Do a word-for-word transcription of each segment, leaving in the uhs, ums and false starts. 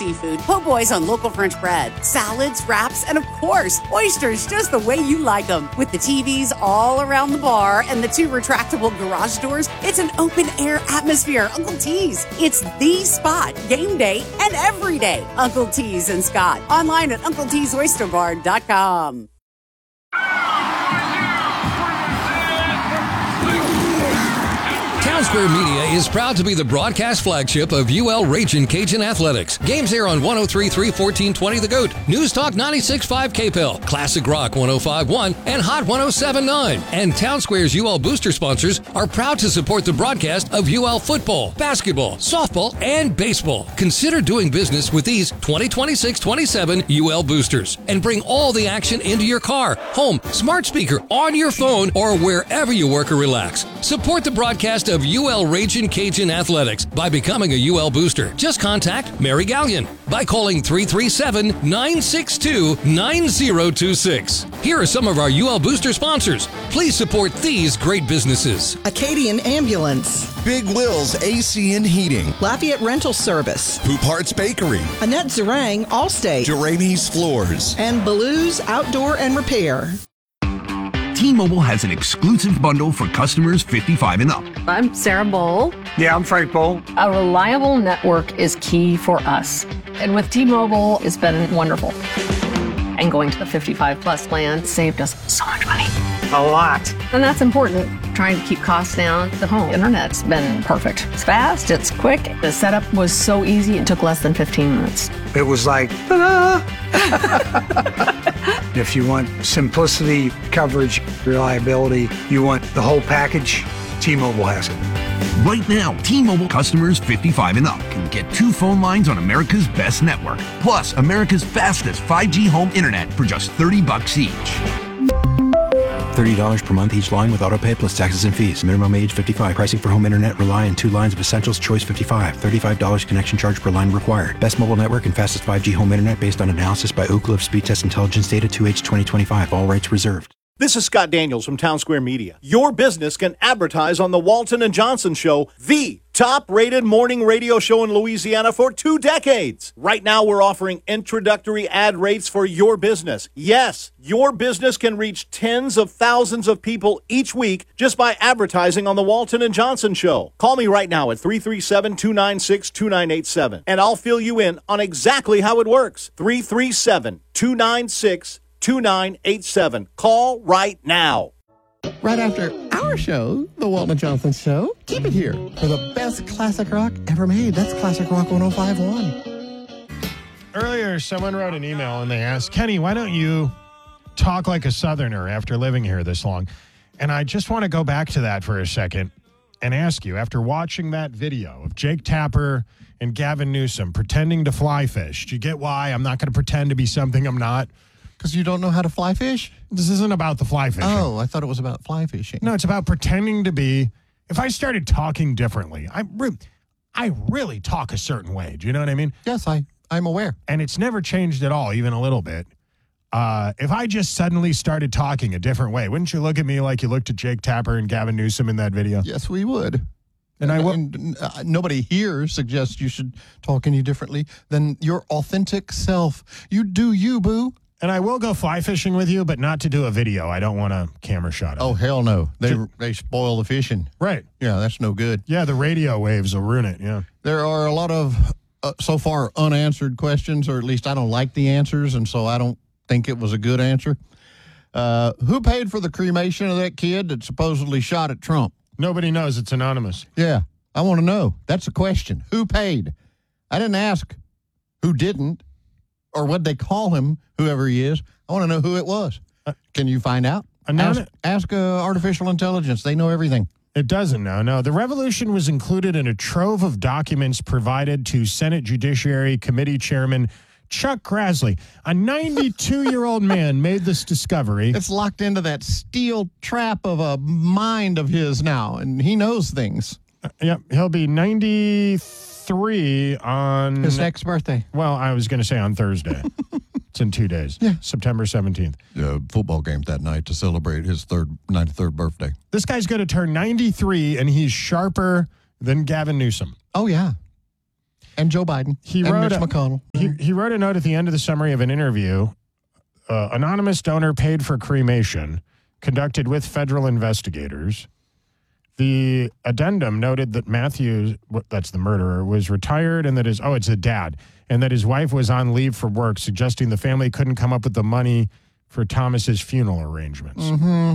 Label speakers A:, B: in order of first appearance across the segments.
A: seafood, po' boys on local French bread, salads, wraps, and of course, oysters just the way you like them. With the T Vs all around the bar and the two retractable garage doors, it's an open-air atmosphere. Uncle T's. It's the spot, game day and every day. Uncle T's in Scott. Online at uncle tees oyster bar dot com.
B: Town Square Media is proud to be the broadcast flagship of U L Ragin' Cajun Athletics. Games air on one oh three point three, fourteen twenty The Goat, News Talk ninety-six point five K P L, Classic Rock one oh five point one, and Hot one oh seven point nine. And Town Square's U L Booster sponsors are proud to support the broadcast of U L football, basketball, softball, and baseball. Consider doing business with these twenty twenty-six twenty-seven U L Boosters and bring all the action into your car, home, smart speaker, on your phone, or wherever you work or relax. Support the broadcast of U L Ragin' Cajun Athletics by becoming a U L Booster. Just contact Mary Gallion by calling three three seven, nine six two, nine zero two six. Here are some of our U L Booster sponsors. Please support these great businesses.
C: Acadian Ambulance,
D: Big Will's A C and Heating,
C: Lafayette Rental Service,
D: Poop Hearts Bakery,
C: Annette Zarang, Allstate,
D: Jeremy's Floors,
C: and Baloo's Outdoor and Repair.
E: T-Mobile has an exclusive bundle for customers fifty-five and up.
F: I'm Sarah Bowl.
G: Yeah, I'm Frank Bowl.
F: A reliable network is key for us. And with T-Mobile, it's been wonderful. And going to the fifty-five plus plan saved us so much money.
G: A lot.
F: And that's important. Trying to keep costs down. The home internet's been perfect. It's fast, it's quick. The setup was so easy, it took less than fifteen minutes.
G: It was like, ta-da! If you want simplicity, coverage, reliability, you want the whole package, T-Mobile has it.
E: Right now, T-Mobile customers fifty-five and up can get two phone lines on America's best network, plus America's fastest five G home internet for just thirty bucks each.
H: thirty dollars per month each line with autopay plus taxes and fees. Minimum age fifty-five. Pricing for home internet rely on two lines of Essentials Choice fifty-five. thirty-five dollars connection charge per line required. Best mobile network and fastest five G home internet based on analysis by Ookla of Speed Test Intelligence Data two H twenty twenty-five. All rights reserved.
I: This is Scott Daniels from Town Square Media. Your business can advertise on the Walton and Johnson Show, the top-rated morning radio show in Louisiana for two decades. Right now, we're offering introductory ad rates for your business. Yes, your business can reach tens of thousands of people each week just by advertising on the Walton and Johnson Show. Call me right now at three three seven, two nine six, two nine eight seven, and I'll fill you in on exactly how it works. three three seven, two nine six, two nine eight seven. Call right now.
J: Right after our show, The Walton and Johnson Show, keep it here for the best classic rock ever made. That's Classic Rock one oh five point one.
K: Earlier, someone wrote an email and they asked, Kenny, why don't you talk like a Southerner after living here this long? And I just want to go back to that for a second and ask you, after watching that video of Jake Tapper and Gavin Newsom pretending to fly fish, do you get why I'm not going to pretend to be something I'm not?
J: Because you don't know how to fly fish?
K: This isn't about the fly fishing.
J: Oh, I thought it was about fly fishing.
K: No, it's about pretending to be. If I started talking differently, I, re- I really talk a certain way. Do you know what I mean?
J: Yes, I, I'm aware.
K: And it's never changed at all, even a little bit. Uh, if I just suddenly started talking a different way, wouldn't you look at me like you looked at Jake Tapper and Gavin Newsom in that video?
J: Yes, we would.
K: And I will.
J: And, uh, nobody here suggests you should talk any differently than your authentic self. You do you, boo.
K: And I will go fly fishing with you, but not to do a video. I don't want a camera shot of
J: Oh,
K: it.
J: hell no. They they spoil the fishing.
K: Right.
J: Yeah, that's no good.
K: Yeah, the radio waves will ruin it, yeah.
J: There are a lot of, uh, so far, unanswered questions, or at least I don't like the answers, and so I don't think it was a good answer. Uh, who paid for the cremation of that kid that supposedly shot at Trump?
K: Nobody knows. It's anonymous.
J: Yeah, I want to know. That's a question. Who paid? I didn't ask who didn't. Or what they call him, whoever he is. I want to know who it was. Uh, Can you find out?
K: Anon-
J: ask ask uh, artificial intelligence. They know everything.
K: It doesn't now. No, the revolution was included in a trove of documents provided to Senate Judiciary Committee Chairman Chuck Grassley. A ninety-two-year-old man made this discovery.
J: It's locked into that steel trap of a mind of his now, and he knows things.
K: Uh, yep, he'll be ninety-three on...
J: His next birthday.
K: Well, I was going to say on Thursday. It's in two days.
J: Yeah.
K: September seventeenth.
L: Uh, football game that night to celebrate his third ninety-third birthday.
K: This guy's going to turn ninety-three, and he's sharper than Gavin Newsom.
J: Oh, yeah. And Joe Biden.
K: He
J: and
K: wrote
J: Mitch
K: a,
J: McConnell.
K: He, he wrote a note at the end of the summary of an interview. Uh, anonymous donor paid for cremation, conducted with federal investigators. The addendum noted that Matthews, that's the murderer, was retired and that his, oh, it's a dad, and that his wife was on leave for work, suggesting the family couldn't come up with the money for Thomas's funeral arrangements.
J: Mm-hmm.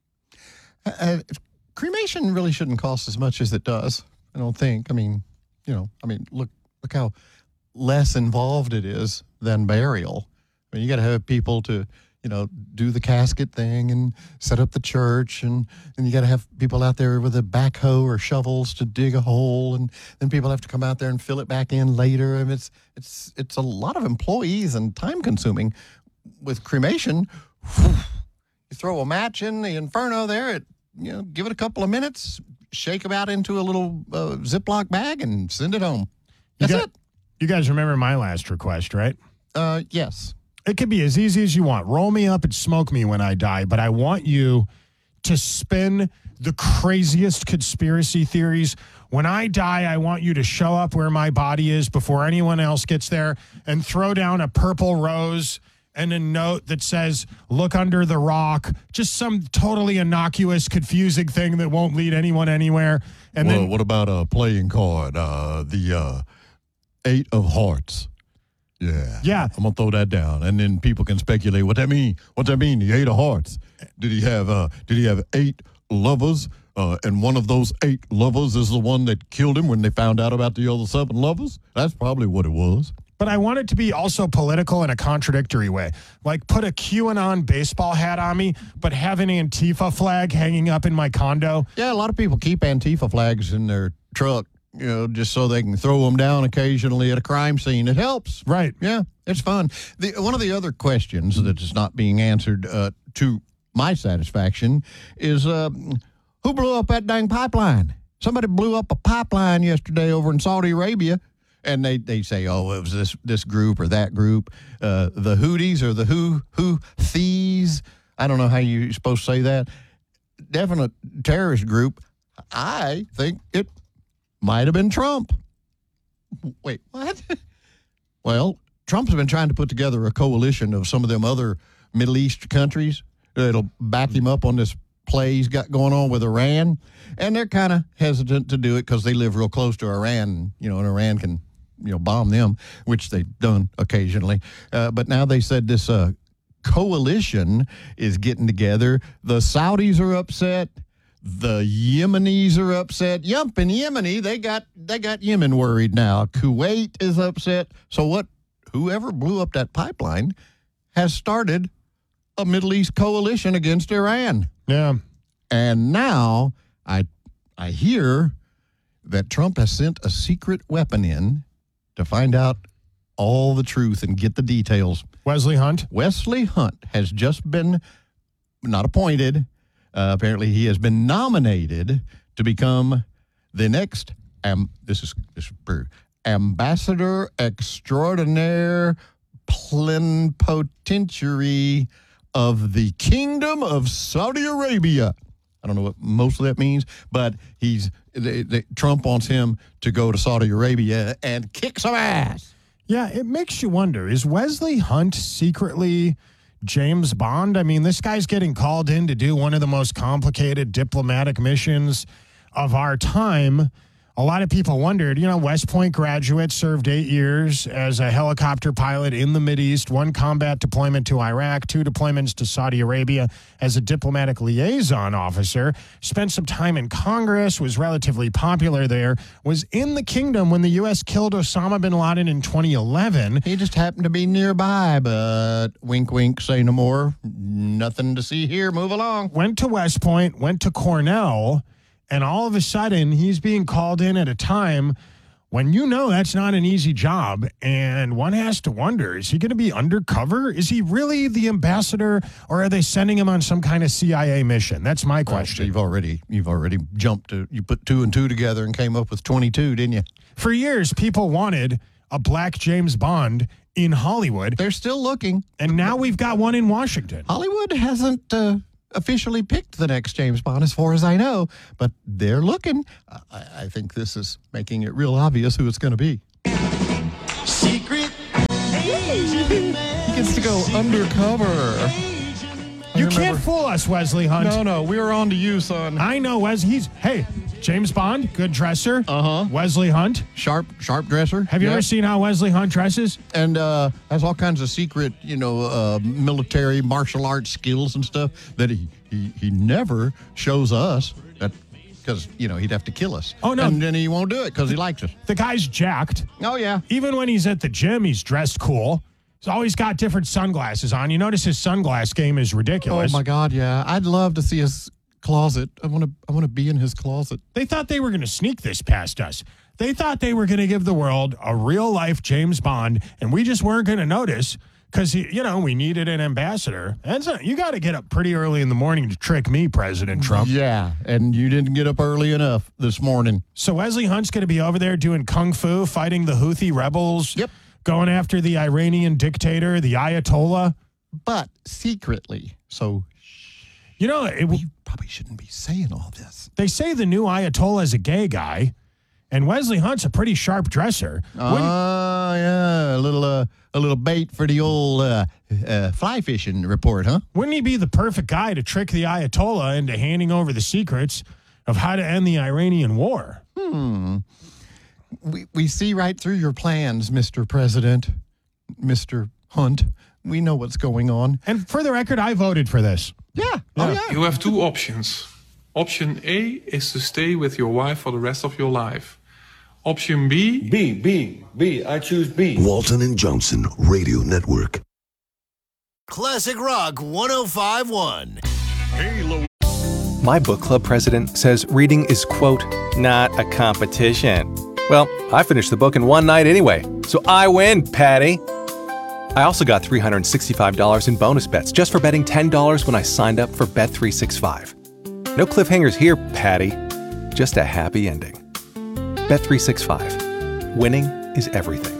J: Uh, cremation really shouldn't cost as much as it does, I don't think. I mean, you know, I mean, look, look how less involved it is than burial. I mean, you got to have people to, you know, do the casket thing and set up the church, and then you got to have people out there with a backhoe or shovels to dig a hole, and then people have to come out there and fill it back in later. I mean, it's it's it's a lot of employees and time consuming. With cremation, whew, you throw a match in the inferno there, it, you know, give it a couple of minutes, shake them out into a little uh, Ziploc bag, and send it home. That's
K: you got,
J: it.
K: You guys remember my last request, right?
J: Uh, yes.
K: It could be as easy as you want. Roll me up and smoke me when I die, but I want you to spin the craziest conspiracy theories. When I die, I want you to show up where my body is before anyone else gets there and throw down a purple rose and a note that says, look under the rock. Just some totally innocuous, confusing thing that won't lead anyone anywhere. And
L: well,
K: then
L: what about a playing card? Uh, the uh, Eight of Hearts. Yeah.
K: Yeah.
L: I'm going to throw that down. And then people can speculate what that mean. What that mean? The Eight of Hearts. Did he have uh did he have eight lovers? Uh, and one of those eight lovers is the one that killed him when they found out about the other seven lovers? That's probably what it was.
K: But I want it to be also political in a contradictory way. Like put a QAnon baseball hat on me, but have an Antifa flag hanging up in my condo.
J: Yeah, a lot of people keep Antifa flags in their truck, you know, just so they can throw them down occasionally at a crime scene. It helps.
K: Right.
J: Yeah, it's fun. The, one of the other questions that is not being answered uh, to my satisfaction is uh, who blew up that dang pipeline? Somebody blew up a pipeline yesterday over in Saudi Arabia. And they, they say, oh, it was this this group or that group, uh, the Houthis or the who who thieves. I don't know how you're supposed to say that. Definite terrorist group. I think it might have been Trump. Wait, what? Well, Trump's been trying to put together a coalition of some of them other Middle East countries that'll back him up on this play he's got going on with Iran. And they're kind of hesitant to do it because they live real close to Iran, you know, and Iran can, you know, bomb them, which they've done occasionally. Uh, but now they said this uh, coalition is getting together. The Saudis are upset. The Yemenis are upset. Yump, in Yemeni, they got they got Yemen worried now. Kuwait is upset. So what? Whoever blew up that pipeline has started a Middle East coalition against Iran.
K: Yeah.
J: And now I I hear that Trump has sent a secret weapon in to find out all the truth and get the details.
K: Wesley Hunt?
J: Wesley Hunt has just been, not appointed, uh, apparently he has been nominated to become the next, um, this is, this is per, Ambassador Extraordinaire Plenipotentiary of the Kingdom of Saudi Arabia. I don't know what most of that means, but he's they, they, Trump wants him to go to Saudi Arabia and kick some ass.
K: Yeah, it makes you wonder, is Wesley Hunt secretly James Bond? I mean, this guy's getting called in to do one of the most complicated diplomatic missions of our time. A lot of people wondered, you know, West Point graduate, served eight years as a helicopter pilot in the Mideast, one combat deployment to Iraq, two deployments to Saudi Arabia as a diplomatic liaison officer, spent some time in Congress, was relatively popular there, was in the kingdom when the U S killed Osama bin Laden in twenty eleven.
J: He just happened to be nearby, but wink, wink, say no more. Nothing to see here. Move along.
K: Went to West Point, went to Cornell. And all of a sudden, he's being called in at a time when you know that's not an easy job. And one has to wonder, is he going to be undercover? Is he really the ambassador, or are they sending him on some kind of C I A mission? That's my question.
J: Oh, so you've already you've already jumped to, you put two and two together and came up with twenty-two, didn't you?
K: For years, people wanted a black James Bond in Hollywood.
J: They're still looking.
K: And now we've got one in Washington.
J: Hollywood hasn't uh, officially picked the next James Bond, as far as I know, but they're looking. I, I think this is making it real obvious who it's going to be. He gets to go undercover.
K: You can't fool us, Wesley Hunt.
J: No, no, we were on to you, son.
K: I know, Wes. He's, hey, James Bond, good dresser.
J: Uh-huh.
K: Wesley Hunt.
J: Sharp, sharp dresser.
K: Have you
J: Yep.
K: ever seen how Wesley Hunt dresses?
J: And uh, has all kinds of secret, you know, uh, military martial arts skills and stuff that he, he, he never shows us that because, you know, he'd have to kill us.
K: Oh, no.
J: And then he won't do it because he likes us.
K: The guy's jacked.
J: Oh, yeah.
K: Even when he's at the gym, he's dressed cool. He's always got different sunglasses on. You notice his sunglass game is ridiculous.
J: Oh, my God, yeah. I'd love to see his closet. I want to I want to be in his closet.
K: They thought they were going to sneak this past us. They thought they were going to give the world a real-life James Bond, and we just weren't going to notice because, you know, we needed an ambassador. That's a, you got to get up pretty early in the morning to trick me, President Trump.
J: Yeah, and you didn't get up early enough this morning.
K: So Wesley Hunt's going to be over there doing kung fu, fighting the Houthi rebels.
J: Yep.
K: Going after the Iranian dictator, the Ayatollah.
J: But secretly. So,
K: you know, it,
J: we probably shouldn't be saying all this.
K: They say the new Ayatollah is a gay guy, and Wesley Hunt's a pretty sharp dresser.
J: Oh, uh, yeah, a little, uh, a little bait for the old uh, uh, fly fishing report, huh?
K: Wouldn't he be the perfect guy to trick the Ayatollah into handing over the secrets of how to end the Iranian war?
J: Hmm. We we see right through your plans, Mister President, Mister Hunt. We know what's going on.
K: And for the record, I voted for this.
J: Yeah.
K: Yeah.
J: Oh, yeah.
M: You have two options. Option A is to stay with your wife for the rest of your life. Option B...
N: B, B, B. I choose B.
O: Walton and Johnson Radio Network.
P: Classic Rock one oh five point one.
N: Halo.
Q: My book club president says reading is, quote, not a competition. Well, I finished the book in one night anyway, so I win, Patty. I also got three hundred sixty-five dollars in bonus bets just for betting ten dollars when I signed up for Bet three sixty-five. No cliffhangers here, Patty. Just a happy ending. Bet three sixty-five. Winning is everything.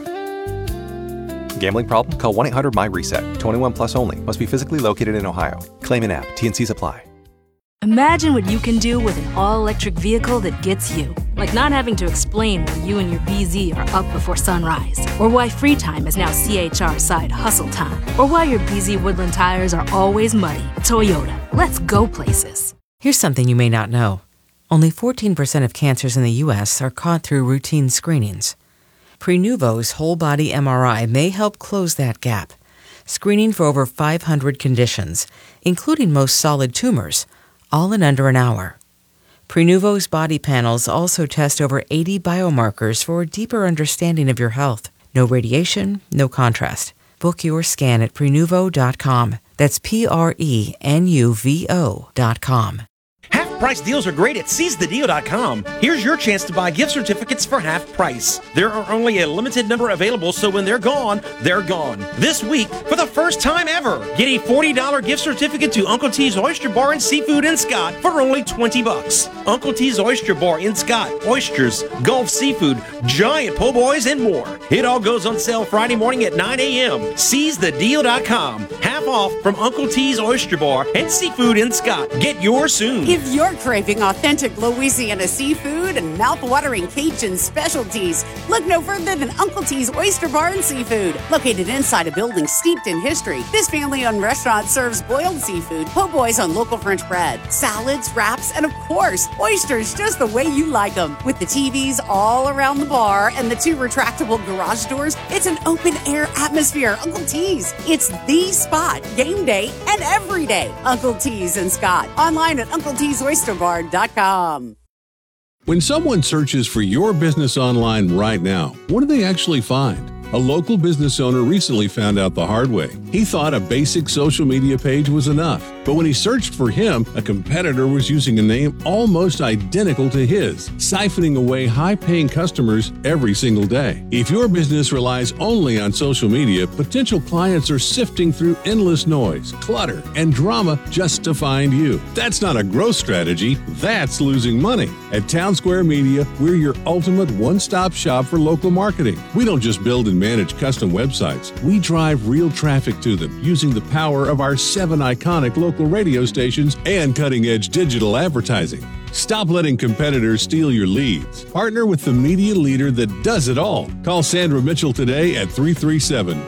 Q: Gambling problem? Call one eight hundred M Y RESET. twenty-one plus only. Must be physically located in Ohio. Claim in app. T N Cs apply.
R: Imagine what you can do with an all-electric vehicle that gets you. Like not having to explain why you and your B Z are up before sunrise. Or why free time is now C H R side hustle time. Or why your B Z Woodland tires are always muddy. Toyota. Let's go places.
S: Here's something you may not know. Only fourteen percent of cancers in the U S are caught through routine screenings. Prenuvo's whole-body M R I may help close that gap. Screening for over five hundred conditions, including most solid tumors, all in under an hour. Prenuvo's body panels also test over eighty biomarkers for a deeper understanding of your health. No radiation, no contrast. Book your scan at Prenuvo dot com. That's P R E N U V O dot com.
T: Half price deals are great at seize the deal dot com. Here's your chance to buy gift certificates for half price. There are only a limited number available, so when they're gone, they're gone. This week, for the first time ever, get a forty dollars gift certificate to Uncle T's Oyster Bar and Seafood in Scott for only twenty bucks. Uncle T's Oyster Bar in Scott. Oysters, Gulf seafood, giant po' boys, and more. It all goes on sale Friday morning at nine a.m. seize the deal dot com. Half off from Uncle T's Oyster Bar and Seafood in Scott. Get yours soon.
A: If you're craving authentic Louisiana seafood and mouth-watering Cajun specialties, look no further than Uncle T's Oyster Bar and Seafood. Located inside a building steeped in history, this family-owned restaurant serves boiled seafood, po' boys on local French bread, salads, wraps, and of course, oysters just the way you like them. With the T Vs all around the bar and the two retractable garage doors, it's an open-air atmosphere. Uncle T's. It's the spot, game day and every day. Uncle T's in Scott. Online at Uncle T's Oyster Bar dot com.
U: When someone searches for your business online right now, what do they actually find? A local business owner recently found out the hard way. He thought a basic social media page was enough, but when he searched for him, a competitor was using a name almost identical to his, siphoning away high-paying customers every single day. If your business relies only on social media, potential clients are sifting through endless noise, clutter, and drama just to find you. That's not a growth strategy, that's losing money. At Town Square Media, we're your ultimate one-stop shop for local marketing. We don't just build and manage custom websites. We drive real traffic to them using the power of our seven iconic local radio stations and cutting-edge digital advertising. Stop letting competitors steal your leads. Partner with the media leader that does it all. Call Sandra Mitchell today at three three seven,